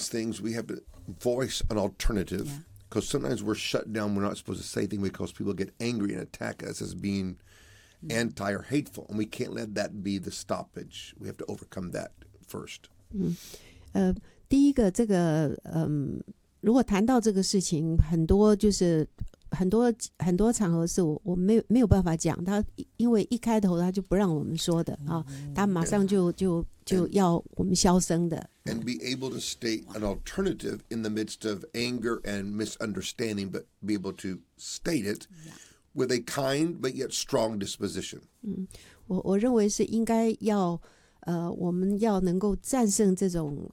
things we have to voice an alternative, because sometimes we're shut down. We're not supposed to say things because people get angry and attack us as being anti or hateful, and we can't let that be the stoppage. We have to overcome that first. 第一个这个如果谈到这个事情，很多就是很多场合是我没有办法讲，他因为一开头他就不让我们说的啊，他马上就要我们消声的。 And be able to state an alternative in the midst of anger and misunderstanding, but be able to state it with a kind but yet strong disposition. 我认为是应该要我们要能够战胜这种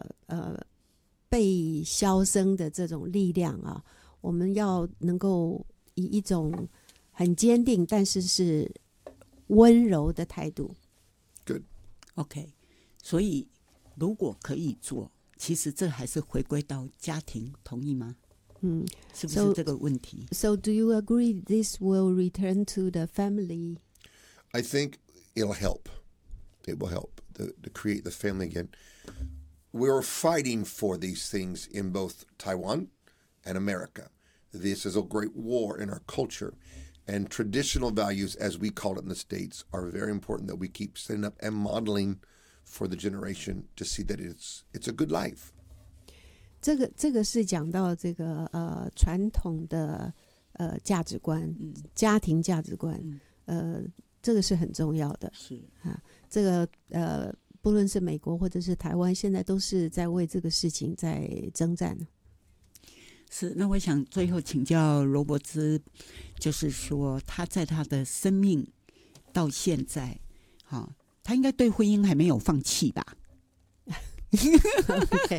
被消声的这种力量啊，我们要能够以一种很坚定但是是温柔的态度。 Good. OK， 所以如果可以做，其实这还是回归到家庭，同意吗？是不是这个问题？ So do you agree this will return to the family? I think it'll help. It will help to create the family again. We're fighting for these things in both Taiwan and America. This is a great war in our culture, and traditional values, as we call it in the States, are very important that we keep setting up and modeling for the generation to see that it's a good life. 这个是讲到这个传统的价值观，家庭价值观，这个是很重要的。 是啊，这个不论是美国或者是台湾，现在都是在为这个事情在征战。 是，那我想最后请教罗伯兹，就是说他在他的生命到现在，他应该对婚姻还没有放弃吧？ Okay.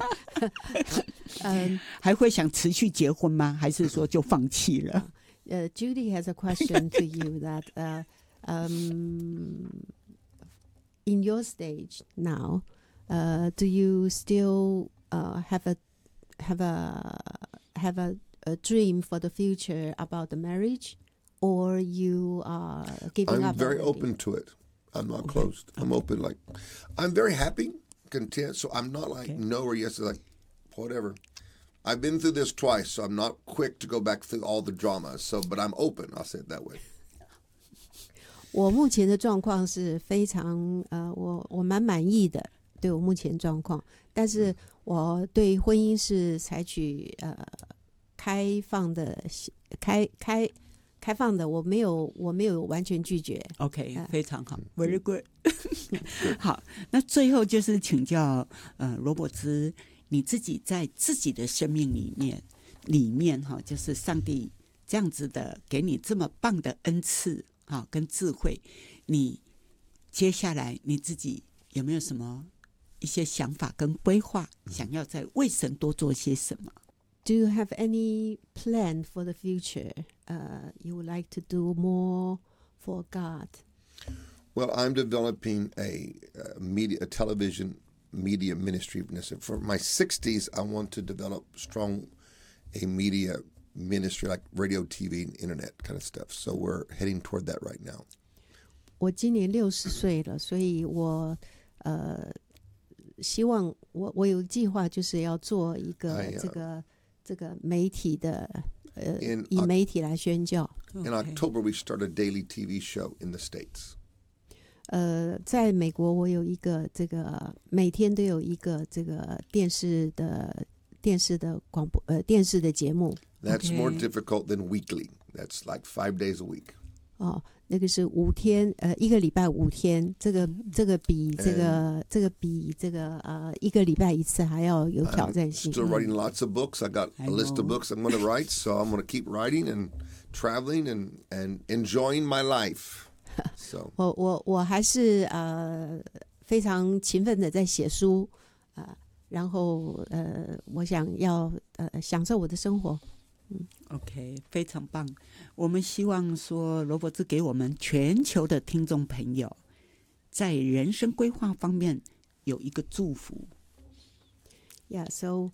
还会想持续结婚吗？还是说就放弃了 ？Judy has a question to you that in your stage now, do you still have a dream for the future about the marriage, or you are giving up? I'm very open to it. I'm not closed. I'm open. Like, I'm very happy, content. So I'm not like no or yes. Like whatever. I've been through this twice, so I'm not quick to go back through all the drama. So, but I'm open. I'll say it that way. 我目前的状况是非常我蛮满意的，对我目前状况，但是我对婚姻是采取开放的，我没有完全拒绝。 OK， 非常好，Very good 。好，那最后就是请教罗伯兹，你自己在自己的生命里面哈，就是上帝这样子的给你这么棒的恩赐。跟智慧，你接下来你自己有没有什么一些想法跟规划，想要在为神多做些什么？ Do you have any plan for the future? You would like to do more for God? Well, I'm developing a television media ministry. For my 60s, I want to develop a media ministry like radio, TV, and internet kind of stuff. So we're heading toward that right now. 我今年60岁了，所以我希望我有计划，就是要做一个这个媒体的以媒体来宣教。 In October, we start a daily TV show in the States. 在美国，我有一个这个每天都有一个这个电视的广播电视的节目。 That's more difficult than weekly. That's like 5 days a week. 那个是5天，一个礼拜5天，这个比一个礼拜一次还要有挑战性。 Still writing lots of books. I got a list of books I'm going to write, so I'm going to keep writing and traveling and enjoying my life. So 我还是非常勤奋的在写书然后我想要享受我的生活。 OK， 非常棒。我们希望说罗伯兹给我们全球的听众朋友在人生规划方面有一个祝福。 Yeah, so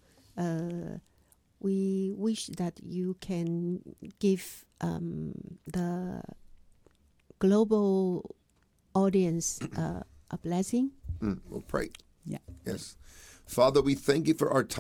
we wish that you can give the global audience a blessing. we'll pray. Yeah. Yes. Father, we thank you for our time.